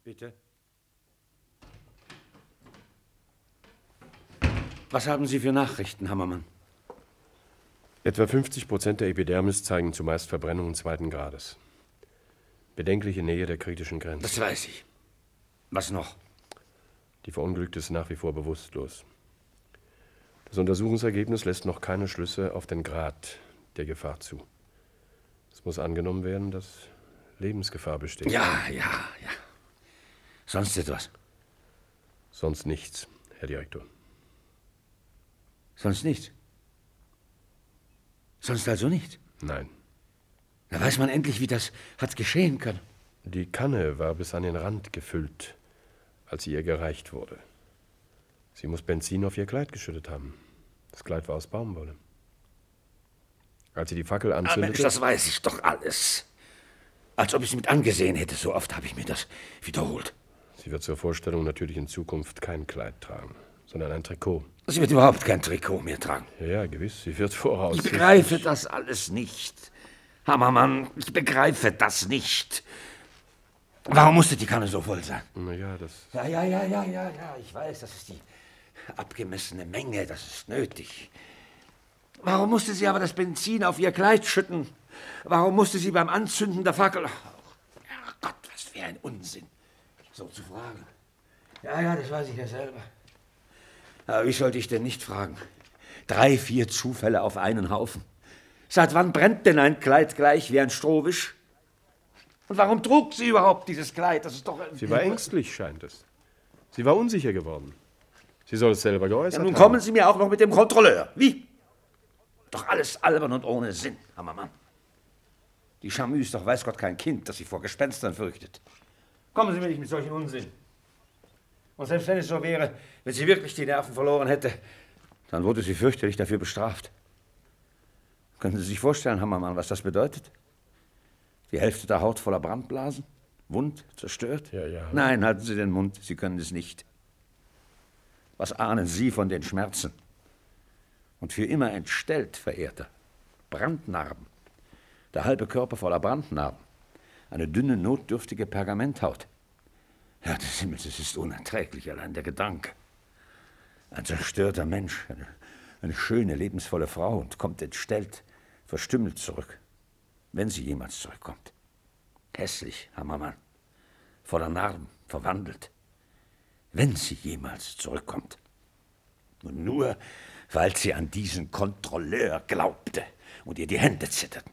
Bitte? Was haben Sie für Nachrichten, Hammermann? Etwa 50% der Epidermis zeigen zumeist Verbrennungen 2. Grades. Bedenkliche Nähe der kritischen Grenze. Das weiß ich. Was noch? Die Verunglückte ist nach wie vor bewusstlos. Das Untersuchungsergebnis lässt noch keine Schlüsse auf den Grad der Gefahr zu. Es muss angenommen werden, dass Lebensgefahr besteht. Ja. Sonst etwas? Sonst nichts, Herr Direktor. Sonst nichts? Sonst also nicht? Nein. Da weiß man endlich, wie das hat geschehen können. Die Kanne war bis an den Rand gefüllt, als sie ihr gereicht wurde. Sie muss Benzin auf ihr Kleid geschüttet haben. Das Kleid war aus Baumwolle. Als sie die Fackel anzündete... Mensch, das weiß ich doch alles. Als ob ich es mit angesehen hätte, so oft habe ich mir das wiederholt. Sie wird zur Vorstellung natürlich in Zukunft kein Kleid tragen, sondern ein Trikot. Sie wird überhaupt kein Trikot mehr tragen. Ja, gewiss. Sie wird voraus... Ich begreife das alles nicht. Hammermann, ich begreife das nicht. Warum musste die Kanne so voll sein? Ja, das... Ja, ich weiß, das ist die abgemessene Menge, das ist nötig. Warum musste sie aber das Benzin auf ihr Kleid schütten? Warum musste sie beim Anzünden der Fackel... Ach Gott, was für ein Unsinn, so zu fragen. Ja, das weiß ich ja selber. Aber wie sollte ich denn nicht fragen? 3, 4 Zufälle auf einen Haufen. Seit wann brennt denn ein Kleid gleich wie ein Strohwisch? Und warum trug sie überhaupt dieses Kleid? Das ist doch... Sie war ängstlich, scheint es. Sie war unsicher geworden. Sie soll es selber geäußert haben. Nun kommen Sie mir auch noch mit dem Kontrolleur. Wie? Doch alles albern und ohne Sinn, Hammermann. Die Charmü ist doch weiß Gott kein Kind, das sie vor Gespenstern fürchtet. Kommen Sie mir nicht mit solchen Unsinn. Und selbst wenn es so wäre, wenn sie wirklich die Nerven verloren hätte, dann wurde sie fürchterlich dafür bestraft. Können Sie sich vorstellen, Hammermann, was das bedeutet? Die Hälfte der Haut voller Brandblasen? Wund, zerstört? Ja. Nein, halten Sie den Mund, Sie können es nicht. Was ahnen Sie von den Schmerzen? Und für immer entstellt, Verehrter. Brandnarben. Der halbe Körper voller Brandnarben. Eine dünne, notdürftige Pergamenthaut. Ja, des Himmels, es ist unerträglich, allein der Gedanke. Ein zerstörter Mensch, eine schöne, lebensvolle Frau und kommt entstellt, verstümmelt zurück. Wenn sie jemals zurückkommt. Hässlich, Hammermann. Voller Narben, verwandelt. Wenn sie jemals zurückkommt. Und nur, weil sie an diesen Kontrolleur glaubte und ihr die Hände zitterten.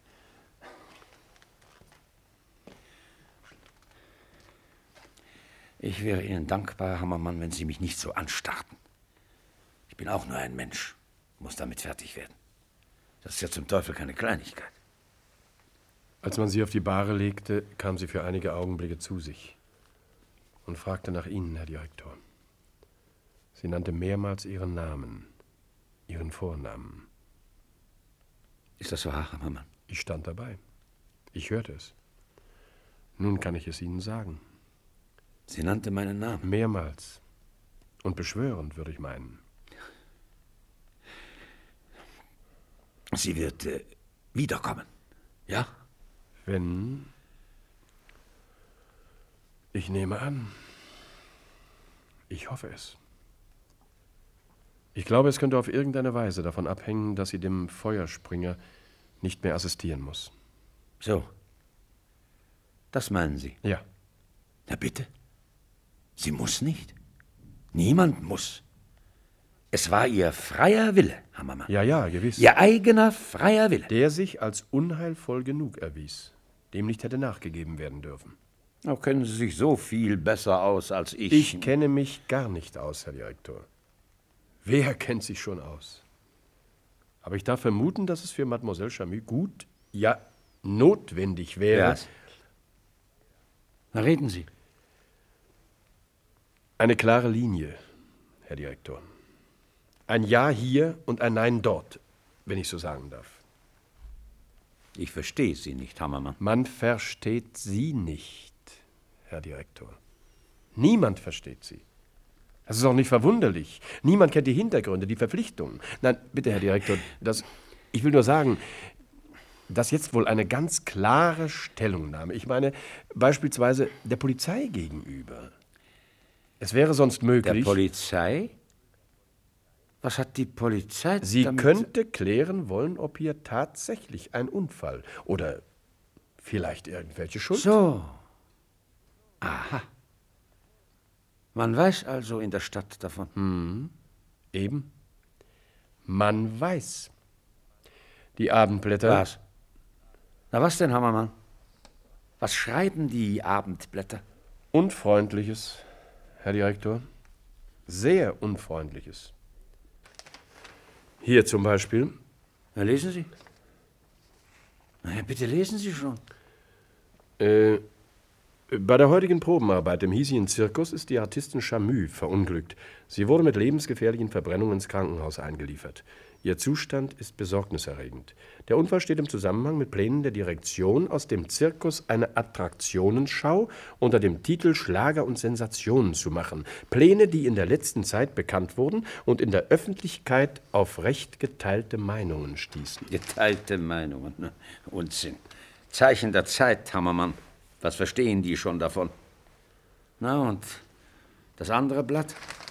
Ich wäre Ihnen dankbar, Hammermann, wenn Sie mich nicht so anstarrten. Ich bin auch nur ein Mensch, muss damit fertig werden. Das ist ja zum Teufel keine Kleinigkeit. Als man sie auf die Bahre legte, kam sie für einige Augenblicke zu sich und fragte nach Ihnen, Herr Direktor. Sie nannte mehrmals Ihren Namen, Ihren Vornamen. Ist das so wahr, Hammermann? Ich stand dabei. Ich hörte es. Nun kann ich es Ihnen sagen. Sie nannte meinen Namen? Mehrmals. Und beschwörend, würde ich meinen. Sie wird wiederkommen, ja? Wenn... Ich nehme an. Ich hoffe es. Ich glaube, es könnte auf irgendeine Weise davon abhängen, dass sie dem Feuerspringer nicht mehr assistieren muss. So. Das meinen Sie? Ja. Na bitte. Sie muss nicht. Niemand muss. Es war ihr freier Wille, Hammermann. Ja, gewiss. Ihr eigener freier Wille. Der sich als unheilvoll genug erwies, dem nicht hätte nachgegeben werden dürfen. Auch kennen Sie sich so viel besser aus als ich. Ich kenne mich gar nicht aus, Herr Direktor. Wer kennt sich schon aus? Aber ich darf vermuten, dass es für Mademoiselle Charmü gut, ja, notwendig wäre... Ja. Na, reden Sie. Eine klare Linie, Herr Direktor. Ein Ja hier und ein Nein dort, wenn ich so sagen darf. Ich verstehe Sie nicht, Hammermann. Man versteht Sie nicht, Herr Direktor. Niemand versteht Sie. Das ist auch nicht verwunderlich. Niemand kennt die Hintergründe, die Verpflichtungen. Nein, bitte, Herr Direktor, ich will nur sagen... Das jetzt wohl eine ganz klare Stellungnahme. Ich meine, beispielsweise der Polizei gegenüber. Es wäre sonst möglich... Der Polizei? Was hat die Polizei Sie damit? könnte klären wollen, ob hier tatsächlich ein Unfall oder vielleicht irgendwelche Schuld... So. Aha. Man weiß also in der Stadt davon. Eben. Man weiß. Die Abendblätter... Was? Na was denn, Hammermann? Was schreiben die Abendblätter? Unfreundliches, Herr Direktor. Sehr Unfreundliches. Hier zum Beispiel. Na, lesen Sie. Na ja, bitte lesen Sie schon. Bei der heutigen Probenarbeit im hiesigen Zirkus ist die Artistin Chamü verunglückt. Sie wurde mit lebensgefährlichen Verbrennungen ins Krankenhaus eingeliefert. Ihr Zustand ist besorgniserregend. Der Unfall steht im Zusammenhang mit Plänen der Direktion, aus dem Zirkus eine Attraktionenschau unter dem Titel Schlager und Sensationen zu machen. Pläne, die in der letzten Zeit bekannt wurden und in der Öffentlichkeit auf recht geteilte Meinungen stießen. Geteilte Meinungen. Ne? Unsinn. Zeichen der Zeit, Hammermann. Was verstehen die schon davon? Na und das andere Blatt?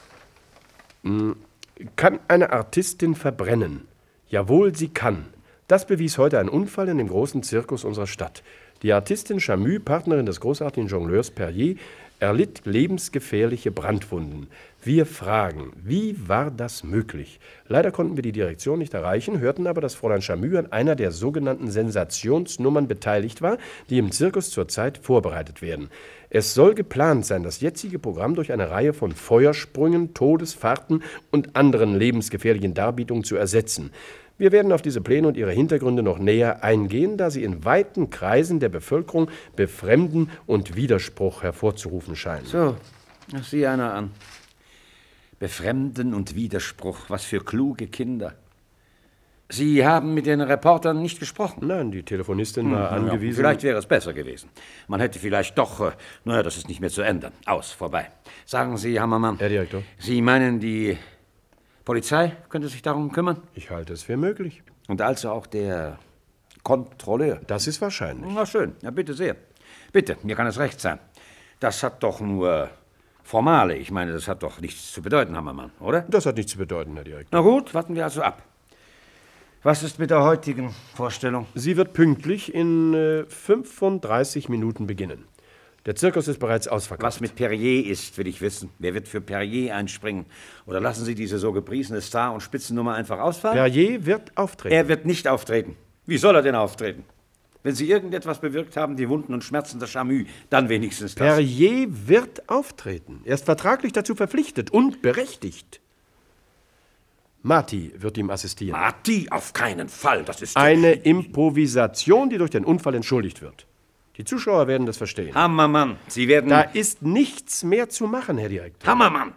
Kann eine Artistin verbrennen? Jawohl, sie kann. Das bewies heute ein Unfall in dem großen Zirkus unserer Stadt. Die Artistin Chamü, Partnerin des großartigen Jongleurs Perrier, erlitt lebensgefährliche Brandwunden. Wir fragen, wie war das möglich? Leider konnten wir die Direktion nicht erreichen, hörten aber, dass Fräulein Chamü an einer der sogenannten Sensationsnummern beteiligt war, die im Zirkus zurzeit vorbereitet werden. Es soll geplant sein, das jetzige Programm durch eine Reihe von Feuersprüngen, Todesfahrten und anderen lebensgefährlichen Darbietungen zu ersetzen. Wir werden auf diese Pläne und ihre Hintergründe noch näher eingehen, da sie in weiten Kreisen der Bevölkerung befremden und Widerspruch hervorzurufen scheinen. So, sieh einer an. Befremden und Widerspruch, was für kluge Kinder. Sie haben mit den Reportern nicht gesprochen? Nein, die Telefonistin war angewiesen. Vielleicht wäre es besser gewesen. Man hätte vielleicht doch, naja, das ist nicht mehr zu ändern. Aus, vorbei. Sagen Sie, Hammermann. Herr Direktor. Sie meinen, die Polizei könnte sich darum kümmern? Ich halte es für möglich. Und also auch der Kontrolleur? Das ist wahrscheinlich. Na schön, ja bitte sehr. Bitte, mir kann es recht sein. Das hat doch nur formale, ich meine, das hat doch nichts zu bedeuten, Hammermann, oder? Das hat nichts zu bedeuten, Herr Direktor. Na gut, warten wir also ab. Was ist mit der heutigen Vorstellung? Sie wird pünktlich in 35 Minuten beginnen. Der Zirkus ist bereits ausverkauft. Was mit Perrier ist, will ich wissen. Wer wird für Perrier einspringen? Oder lassen Sie diese so gepriesene Star- und Spitzennummer einfach ausfallen? Perrier wird auftreten. Er wird nicht auftreten. Wie soll er denn auftreten? Wenn Sie irgendetwas bewirkt haben, die Wunden und Schmerzen der Chamü, dann wenigstens das. Perrier wird auftreten. Er ist vertraglich dazu verpflichtet und berechtigt. Marty wird ihm assistieren. Marty? Auf keinen Fall. Das ist eine Improvisation, die durch den Unfall entschuldigt wird. Die Zuschauer werden das verstehen. Hammermann, Sie werden... Da ist nichts mehr zu machen, Herr Direktor. Hammermann!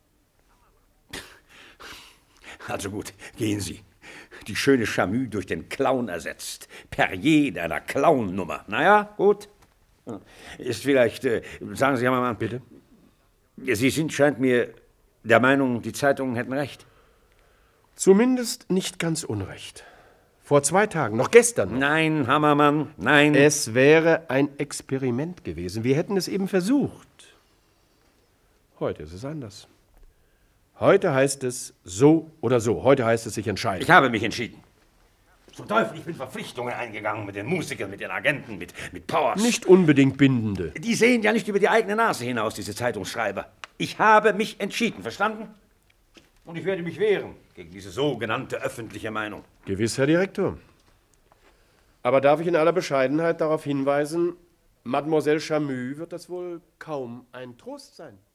Also gut, gehen Sie. Die schöne Chamü durch den Clown ersetzt. Perrier in einer Clown-Nummer. Naja, gut. Ist vielleicht, sagen Sie, Hammermann... Bitte? Sie sind, scheint mir, der Meinung, die Zeitungen hätten recht. Zumindest nicht ganz unrecht. Vor 2 Tagen, noch gestern. Nein, Hammermann, nein. Es wäre ein Experiment gewesen. Wir hätten es eben versucht. Heute ist es anders. Heute heißt es so oder so. Heute heißt es sich entscheiden. Ich habe mich entschieden. Zum Teufel, ich bin Verpflichtungen eingegangen mit den Musikern, mit den Agenten, mit Powers. Nicht unbedingt bindende. Die sehen ja nicht über die eigene Nase hinaus, diese Zeitungsschreiber. Ich habe mich entschieden, verstanden? Und ich werde mich wehren gegen diese sogenannte öffentliche Meinung. Gewiss, Herr Direktor. Aber darf ich in aller Bescheidenheit darauf hinweisen, Mademoiselle Chamü wird das wohl kaum ein Trost sein.